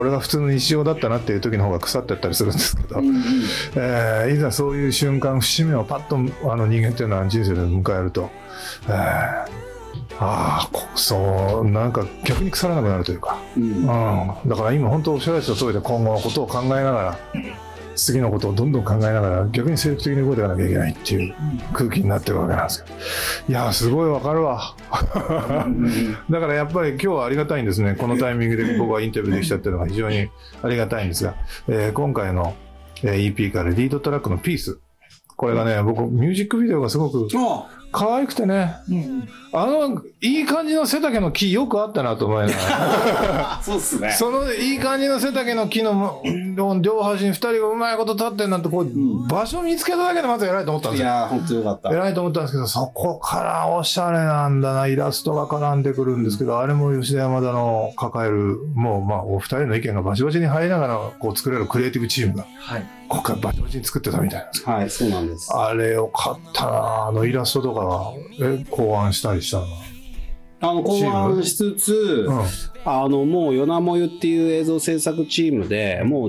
これが普通の日常だったなっていう時の方が腐ってったりするんですけど、いざそういう瞬間節目をパッと人間っていうのは人生で迎えると、そうなんか逆に腐らなくなるというか、だから今本当おっしゃられた通りで今後のことを考えながら次のことをどんどん考えながら逆に精力的に動いていかなきゃいけないっていう空気になってるわけなんですけど、いやすごいわかるわだからやっぱり今日はありがたいんですね。このタイミングで僕はインタビューできたっていうのが非常にありがたいんですが、今回の EP からリードトラックのピース、これがね、僕ミュージックビデオがすごく可愛くてね、いい感じの背丈の木よくあったなと思いながらそうっすね。 そのいい感じの背丈の木の両端に2人がうまいこと立ってるなんて、こう場所見つけただけでまず偉いと思ったんですよ。 いや本当よかった。 偉いと思ったんですけど、そこからおしゃれなんだな、イラストが絡んでくるんですけど、あれも吉田山田の抱える、もうお二人の意見がバチバチに入りながらこう作れるクリエイティブチームが、ここからバチバチに作ってたみたいなんですけど、 はい、そうなんです。 あれよかったな、イラストとかが考案したりしたの。 考案しつつ、もうヨナモユっていう映像制作チームでもう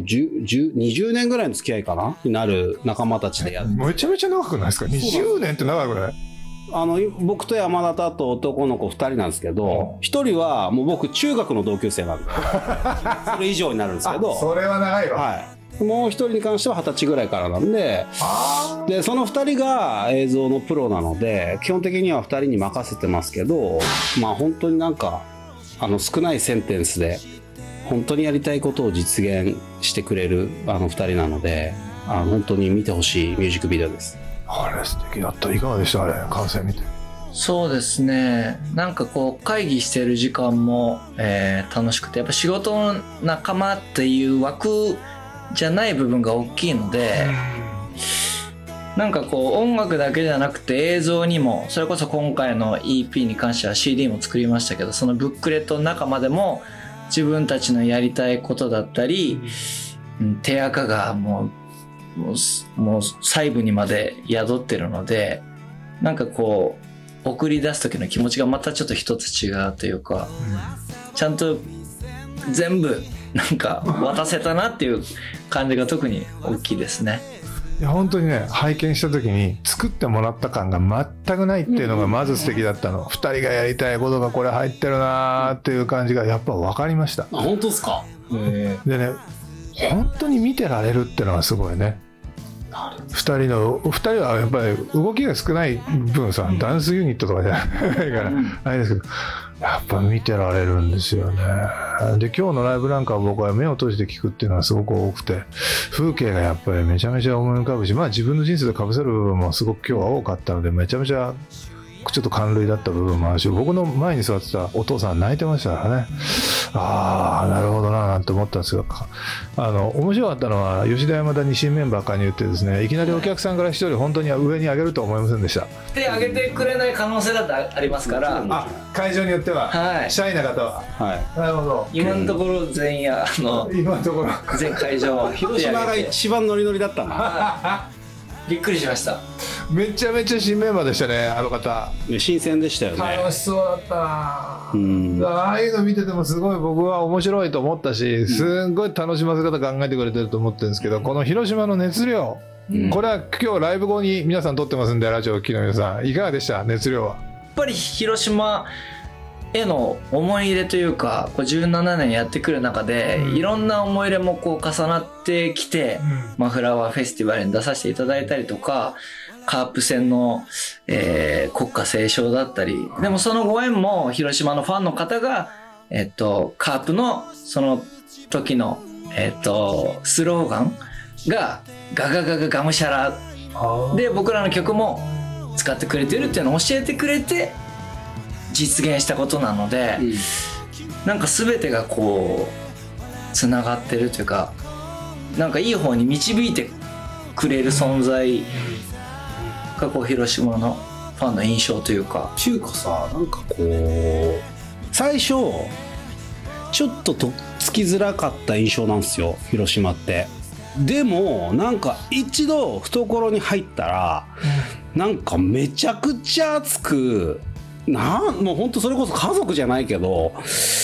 20年ぐらいの付き合いかなになる仲間たちでやって、 めちゃめちゃ長くないですか。20年って長くない？ 僕と山田と男の子2人なんですけど、1人はもう僕中学の同級生なんでそれ以上になるんですけどそれは長いわ。 もう1人に関しては20歳ぐらいからなんで、その2人が映像のプロなので基本的には2人に任せてますけど、本当になんか少ないセンテンスで本当にやりたいことを実現してくれる2人なので、本当に見てほしいミュージックビデオです。あれ素敵だった。いかがでした？あれ完成見て。 そうですね、なんかこう会議してる時間も、楽しくて、やっぱ仕事の仲間っていう枠じゃない部分が大きいので、なんかこう音楽だけじゃなくて映像にも、それこそ今回の EP に関しては CD も作りましたけど、そのブックレットの中までも自分たちのやりたいことだったり、手垢がもう細部にまで宿ってるので、なんかこう送り出す時の気持ちがまたちょっと一つ違うというか、ちゃんと全部なんか渡せたなっていう感じが特に大きいですね。 いや本当にね、拝見した時に作ってもらった感が全くないっていうのがまず素敵だったの。2人がやりたいことがこれ入ってるなっていう感じがやっぱ分かりました。 本当ですか？ でね、本当に見てられるっていうのがすごいね。2人はやっぱり動きが少ない分さ、ダンスユニットとかじゃないからあれですけど、やっぱ見てられるんですよね。で今日のライブなんかは僕は目を閉じて聴くっていうのがすごく多くて、風景がやっぱりめちゃめちゃ思い浮かぶし、自分の人生で被せる部分もすごく今日は多かったので、めちゃめちゃちょっと感涙だった部分もあるし、僕の前に座ってたお父さん泣いてましたからね。なるほどななんて思ったんですけど、面白かったのは吉田山田に新メンバー加入ってですね、いきなりお客さんから一人本当に上に上げるとは思いませんでした。 手上げてくれない可能性だってありますから、 会場によっては、シャイな方は、なるほど。 今のところ全員今のところ全会場広島が一番ノリノリだったんだびっくりしました。 めちゃめちゃ新メンバーでしたね、あの方。 新鮮でしたよね。 楽しそうだったな。ああいうの見ててもすごい僕は面白いと思ったし、すごい楽しませ方考えてくれてると思ってるんですけど、この広島の熱量、これは今日ライブ後に皆さん撮ってますんで、ラジオ機の皆さんいかがでした？熱量は。 やっぱり広島への思い入れというか、こう17年やってくる中で、いろんな思い入れもこう重なってきて、フラワーフェスティバルに出させていただいたりとか、カープ戦の、国歌斉唱だったり、でもそのご縁も広島のファンの方が、カープのその時の、スローガンがガガガガガムシャラで僕らの曲も使ってくれてるっていうのを教えてくれて実現したことなので、なんか全てがこうつながってるというか、なんかいい方に導いてくれる存在がこう広島のファンの印象というか。 っていうかさ、なんかこう最初ちょっとつきづらかった印象なんですよ、広島って。でもなんか一度懐に入ったら、なんかめちゃくちゃ熱くもう本当それこそ家族じゃないけど、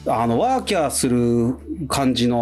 ワーキャーする感じの